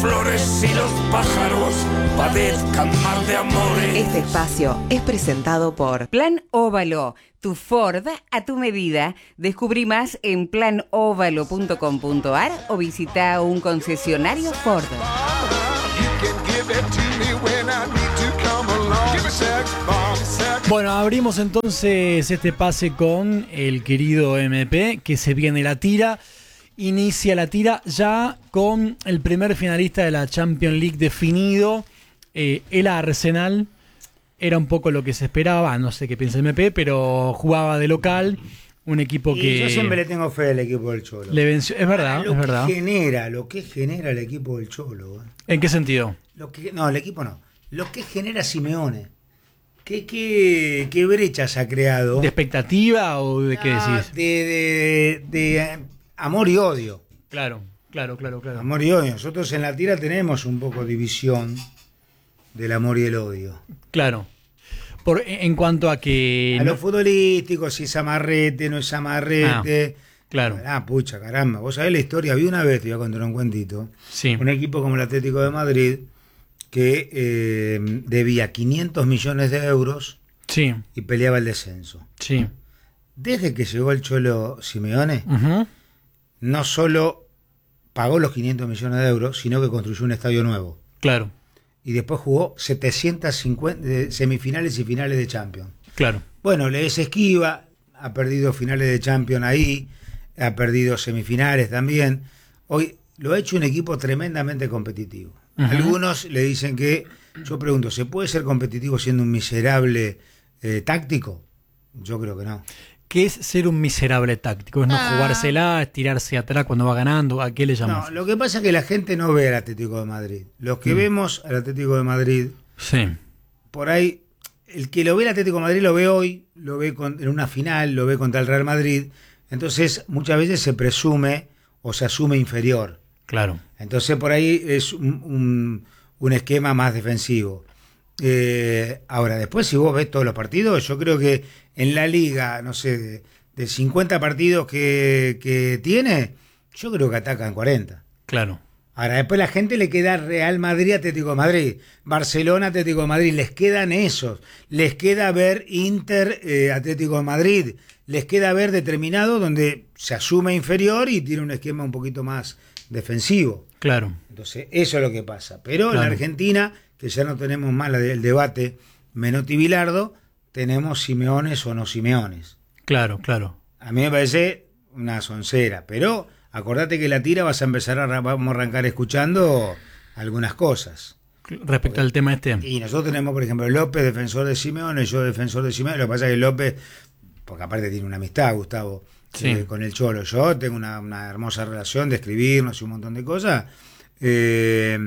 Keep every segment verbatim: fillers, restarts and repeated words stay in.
flores y los pájaros padezcan mar de amores. Este espacio es presentado por Plan Óvalo, tu Ford a tu medida. Descubrí más en plan óvalo punto com punto a r o visita un concesionario Ford. Bueno, abrimos entonces este pase con el querido M P, que se viene la tira. Inicia la tira ya con el primer finalista de la Champions League definido. Eh, el Arsenal era un poco lo que se esperaba, no sé qué piensa M P, pero jugaba de local. Un equipo y que... yo siempre le tengo fe al equipo del Cholo. Le venció, es verdad, lo es que verdad. Genera, lo que genera el equipo del Cholo. ¿eh? ¿En qué sentido? Lo que, no, el equipo no. Lo que genera Simeone. ¿Qué, qué, qué brechas ha creado? ¿De expectativa o de qué Ah, decís? De, de, de, de amor y odio. Claro, claro, claro, claro. Amor y odio. Nosotros en la tira tenemos un poco de división del amor y el odio. Claro. Por, en cuanto a que... A no- lo futbolístico, si es amarrete, no es amarrete. Ah, claro. Ah, pucha, caramba. Vos sabés la historia. Vi una vez, te voy a contar un cuentito. Sí. Un equipo como el Atlético de Madrid que eh, debía quinientos millones de euros Sí, y peleaba el descenso. sí. Desde que llegó el Cholo Simeone, Ujú. no solo pagó los quinientos millones de euros, sino que construyó un estadio nuevo. Claro, Y después jugó setecientas cincuenta de semifinales y finales de Champions. claro. Bueno, le es esquiva, ha perdido finales de Champions ahí, ha perdido semifinales también. Hoy lo ha hecho un equipo tremendamente competitivo. Ujú. Algunos le dicen que, yo pregunto, ¿se puede ser competitivo siendo un miserable eh, táctico? Yo creo que no. ¿Qué es ser un miserable táctico? Es no Ah. jugársela, es tirarse atrás cuando va ganando. ¿A qué le llamas? No, lo que pasa es que la gente no ve al Atlético de Madrid. Los que Mm. vemos al Atlético de Madrid, Sí, por ahí, el que lo ve al Atlético de Madrid lo ve hoy, lo ve con- en una final, lo ve contra el Real Madrid. Entonces, muchas veces se presume o se asume inferior. claro. Entonces, por ahí es un, un- un esquema más defensivo. Eh, ahora, después, si vos ves todos los partidos, yo creo que en la liga, no sé, de, de cincuenta partidos que, que tiene, yo creo que atacan cuarenta. Claro. Ahora, después la gente le queda Real Madrid, Atlético de Madrid, Barcelona, Atlético de Madrid, les quedan esos, les queda ver Inter, eh, Atlético de Madrid, les queda ver determinado donde se asume inferior y tiene un esquema un poquito más defensivo. Claro. Entonces, eso es lo que pasa. Pero en Claro. la Argentina, que ya no tenemos más la del debate Menotti-Bilardo, tenemos Simeones o no Simeones. Claro, claro. A mí me parece una soncera, pero acordate que la tira vas a empezar a, vamos a arrancar escuchando algunas cosas. Respecto al tema este. Y nosotros tenemos, por ejemplo, López, defensor de Simeone, yo defensor de Simeone. Lo que pasa es que López, porque aparte tiene una amistad, Gustavo, Sí. eh, con el Cholo. Yo tengo una, una hermosa relación de escribirnos y un montón de cosas. Eh,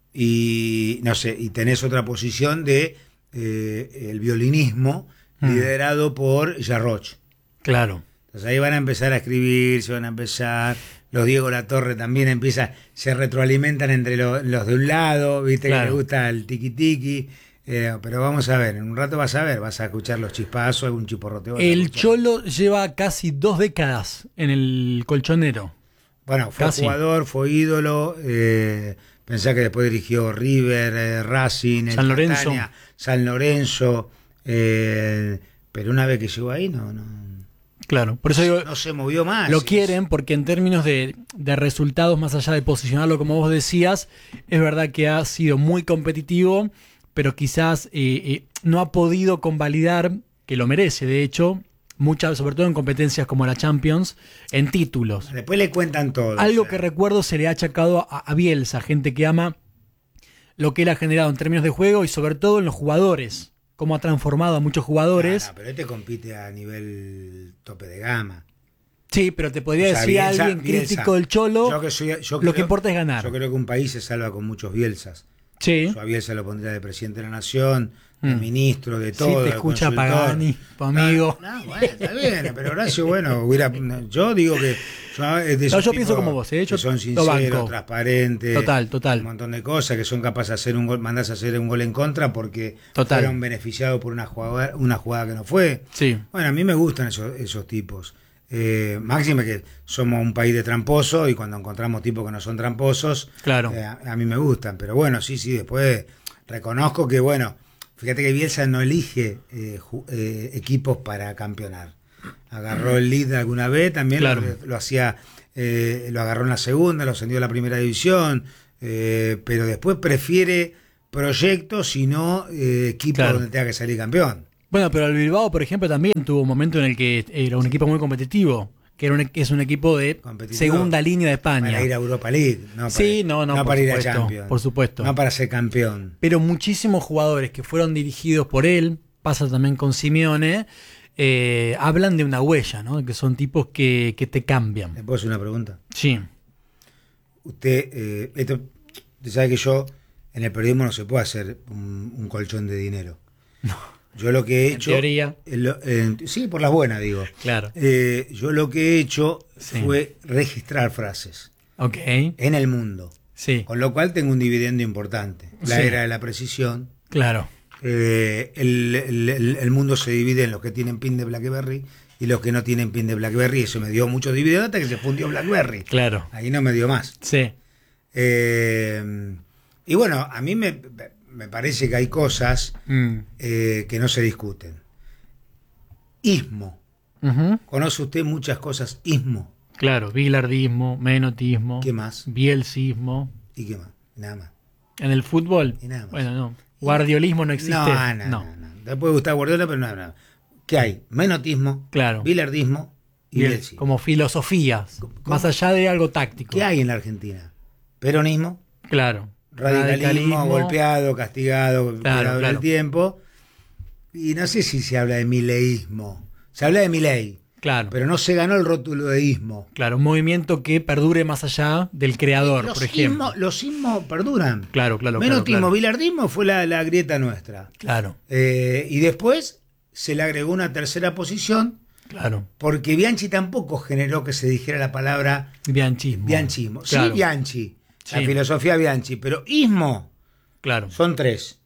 y no sé, y tenés otra posición de eh, el violinismo Mm. liderado por Jarroch. Claro. Entonces ahí van a empezar a escribir, se van a empezar, los Diego Latorre también empiezan, se retroalimentan entre lo- los de un lado, viste Claro. que les gusta el tiki tiki, eh, pero vamos a ver, en un rato vas a ver, vas a escuchar los chispazos, algún chiporroteo. vas a El escuchar. Cholo lleva casi dos décadas en el colchonero. Bueno, fue casi. jugador, fue ídolo, eh, pensá que después dirigió River, eh, Racing, el San Lorenzo. Catania, San Lorenzo, eh, pero una vez que llegó ahí no, no, Claro. Por eso digo, no se movió más. lo quieren porque en términos de, de resultados, más allá de posicionarlo como vos decías, es verdad que ha sido muy competitivo, pero quizás eh, eh, no ha podido convalidar, que lo merece de hecho, muchas, sobre todo en competencias como la Champions, en títulos. Después le cuentan todo. Algo o sea. que recuerdo se le ha achacado a, a Bielsa, gente que ama lo que él ha generado en términos de juego y sobre todo en los jugadores, cómo ha transformado a muchos jugadores. No, no, pero este compite a nivel tope de gama. Sí, pero te podría O sea, decir Bielsa- alguien Bielsa. crítico del Cholo, Yo que soy- yo lo creo- que importa es ganar. Yo creo que un país se salva con muchos Bielsas. Sí. Yo a Bielsa lo pondría de presidente de la nación, de Mm. ministro, de Sí, todo. te de escucha consultor. Pagani, tu amigo. No, no, bueno, está bien, pero Horacio, bueno, hubiera, yo digo que yo, es de No, esos yo pienso tipos como vos, ¿eh? Yo que son lo sinceros, banco. transparentes, Total, total. un montón de cosas, que son capaces de hacer un gol, mandás a hacer un gol en contra porque Total. fueron beneficiados por una jugada, una jugada que no fue. Sí. Bueno, a mí me gustan esos, esos tipos. Eh, máxime que somos un país de tramposos y cuando encontramos tipos que no son tramposos, Claro. eh, a, a mí me gustan. Pero bueno, sí, sí, después reconozco que, bueno, fíjate que Bielsa no elige eh, ju- eh, equipos para campeonar. Agarró el lead alguna vez, también Claro. lo, lo hacía, eh, lo agarró en la segunda, lo ascendió a la primera división, eh, pero después prefiere proyectos y no eh, equipos Claro. donde tenga que salir campeón. Bueno, pero el Bilbao, por ejemplo, también tuvo un momento en el que era un equipo muy competitivo, que era un, que es un equipo de Competitivo. segunda línea de España. Para ir a Europa League, no para, Sí, no, no, por para ir a supuesto, Champions. por supuesto. No para ser campeón. Pero muchísimos jugadores que fueron dirigidos por él, pasa también con Simeone, eh, hablan de una huella, ¿no? Que son tipos que, que te cambian. ¿Le puedo hacer una pregunta? Sí, Usted, eh, esto, usted sabe que yo, en el periodismo no se puede hacer un, un colchón de dinero. Yo lo que he En hecho... teoría. eh, lo- eh, sí, por las buenas, digo. claro. Eh, yo lo que he hecho Sí. fue registrar frases Ok, en el mundo. sí, Con lo cual tengo un dividendo importante. La Sí. era de la precisión. claro. Eh, el, el- el- el mundo se divide en los que tienen pin de BlackBerry y los que no tienen pin de BlackBerry. Eso me dio muchos dividendos hasta que se fundió BlackBerry. Claro. Ahí no me dio más. Sí, Eh, y bueno, a mí me, me parece que hay cosas mm. eh, que no se discuten. Ismo. Ujú. ¿Conoce usted muchas cosas ismo? Claro, bilardismo, menotismo, ¿Qué más? bielcismo. ¿Y qué más? Nada más. En el fútbol, Y nada más. bueno, no. Guardiolismo no existe. No, no, no, no. Te puede gustar Guardiola, pero no, no. ¿Qué hay? Menotismo, Claro. bilardismo y Bien, bielcismo. como filosofías, ¿Cómo? más allá de algo táctico. ¿Qué hay en la Argentina? Peronismo, Claro. radicalismo, golpeado, castigado, Claro, en claro. el tiempo. Y no sé si se habla de mileísmo. Se habla de Milei, Claro, pero no se ganó el rótulo de ismo. claro, un movimiento que perdure más allá del creador, los por ejemplo. Ismos, los ismos perduran. Claro, claro, claro, Menotismo, claro. bilardismo fue la, la grieta nuestra. Claro, Eh, y después se le agregó una tercera posición claro. porque Bianchi tampoco generó que se dijera la palabra Bianchismo. bianchismo. Claro, Sí, Bianchi, la Sí. filosofía Bianchi, pero ismo claro. son tres.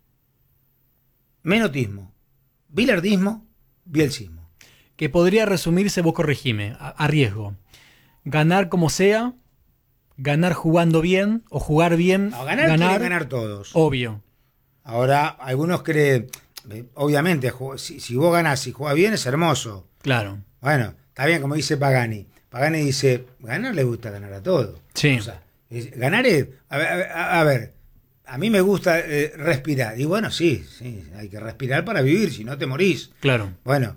Menotismo, bilardismo, bielcismo. Que podría resumirse, vos corregime, a, a riesgo. Ganar como sea, ganar jugando bien, o jugar bien, No, ganar, ganar, quieren ganar todos. obvio. Ahora, algunos creen, eh, obviamente, ju- si, si vos ganás y jugás bien es hermoso. Claro, Bueno, está bien, como dice Pagani. Pagani dice, ganar le gusta ganar a todos. sí, O sea, es- ganar es, a ver, a ver, a, a ver, a mí me gusta eh, respirar. Y bueno, sí, sí, hay que respirar para vivir, si no te morís. claro, Bueno,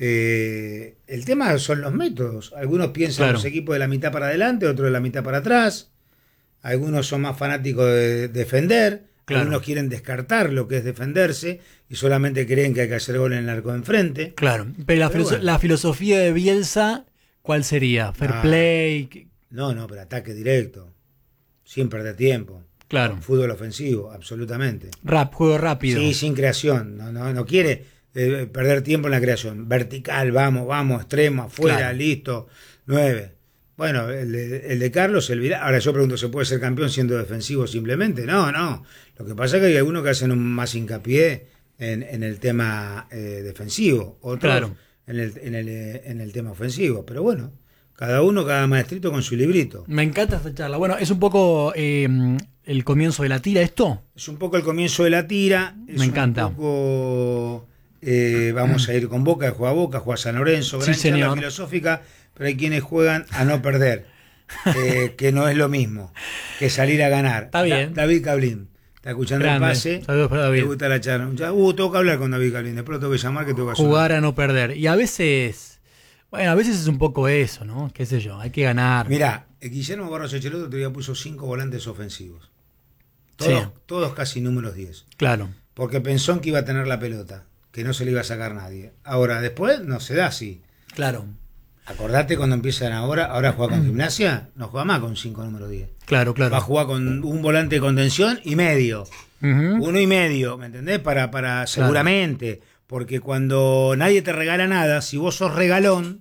eh, el tema son los métodos. Algunos piensan Claro. los equipos de la mitad para adelante, otros de la mitad para atrás. Algunos son más fanáticos de defender. Claro. Algunos quieren descartar lo que es defenderse y solamente creen que hay que hacer gol en el arco de enfrente. claro. Pero la, Pero filoso- bueno. la filosofía de Bielsa, ¿cuál sería? Fair Ah. play, ¿qué? No, no, pero ataque directo. Sin perder tiempo. Claro. Fútbol ofensivo, absolutamente. Rap, juego rápido. Sí, sin creación. No, no, no quiere eh, perder tiempo en la creación. Vertical, vamos, vamos, extremo, afuera, Claro. listo, nueve. Bueno, el de, el de Carlos, el Vidal. Ahora yo pregunto, ¿se puede ser campeón siendo defensivo simplemente? No, no. Lo que pasa es que hay algunos que hacen un más hincapié en, en el tema eh, defensivo, otros Claro. en, el, en, el, eh, en el tema ofensivo. Pero bueno, cada uno, cada maestrito con su librito. Me encanta esta charla. Bueno, es un poco eh, el comienzo de la tira esto. Es un poco el comienzo de la tira. Es Me encanta. Un poco, eh, vamos a ir con Boca, juega Boca, juega San Lorenzo, gran Sí, charla señor. filosófica, pero hay quienes juegan a no perder, eh, que no es lo mismo que salir a ganar. Está bien. Da- David Cablín, está escuchando Grande. el pase. Saludos para David. Le gusta la charla. Ya, Uh, tengo que hablar con David Cablín, después lo tengo que llamar que tengo que Jugar a no perder. Y a veces, bueno, a veces es un poco eso, ¿no? Qué sé yo, hay que ganar. Mirá, el Guillermo Barros Echeloto todavía puso cinco volantes ofensivos. Todos, Sí. todos casi números diez. Claro, Porque pensó que iba a tener la pelota, que no se le iba a sacar nadie. Ahora, después no se da así. claro, Acordate cuando empiezan ahora, ahora juega con Gimnasia, no juega más con cinco número diez. claro, Va a claro. jugar con un volante de contención y medio. Ujú. Uno y medio, ¿me entendés? Para, para seguramente. Porque cuando nadie te regala nada, si vos sos regalón,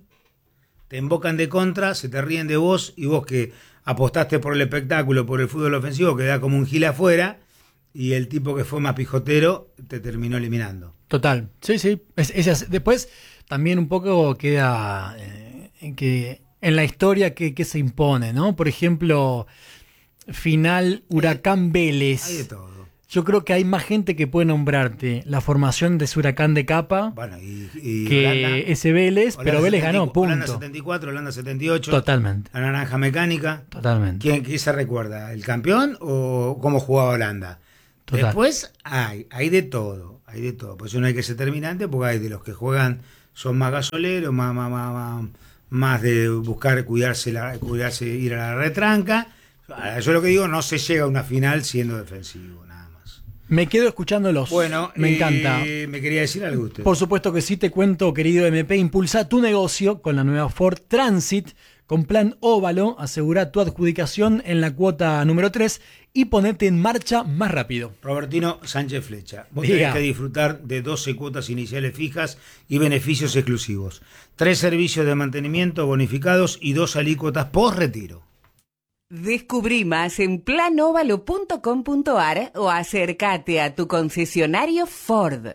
te invocan de contra, se te ríen de vos y vos que apostaste por el espectáculo, por el fútbol ofensivo, quedás como un gil afuera y el tipo que fue más pijotero te terminó eliminando. Total, sí, sí. Es, es así. Después también un poco queda eh, que en la historia que, que se impone, ¿no? Por ejemplo, final Huracán Vélez. Hay de todo. Yo creo que hay más gente que puede nombrarte la formación de ese Huracán de Capa Bueno, y, y que Holanda, ese Vélez, Holanda pero Vélez setenta, ganó, punto. Holanda setenta y cuatro, Holanda setenta y ocho. Totalmente. La naranja mecánica. Totalmente. ¿Quién, quién se recuerda? ¿El campeón o cómo jugaba Holanda? Total. Después hay, hay de todo, hay de todo. Pues no hay que ser terminante porque hay de los que juegan, son más gasoleros, más, más, más, más, más de buscar cuidarse, la, cuidarse, ir a la retranca. Yo lo que digo, no se llega a una final siendo defensivo, nada más. Me quedo escuchándolos. Bueno, me eh, encanta. Me quería decir algo usted. Por supuesto que sí, te cuento, querido M P, impulsa tu negocio con la nueva Ford Transit. Con plan óvalo, asegura tu adjudicación en la cuota número tres y ponete en marcha más rápido. Robertino Sánchez Flecha, vos Diga. tenés que disfrutar de doce cuotas iniciales fijas y beneficios exclusivos. Tres servicios de mantenimiento bonificados y dos alícuotas post retiro. Descubrí más en plan óvalo punto com punto a r o acércate a tu concesionario Ford.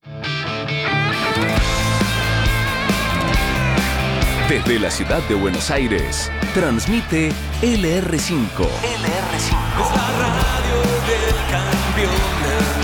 Desde la ciudad de Buenos Aires, transmite L R cinco. L R cinco. Es la radio del campeón.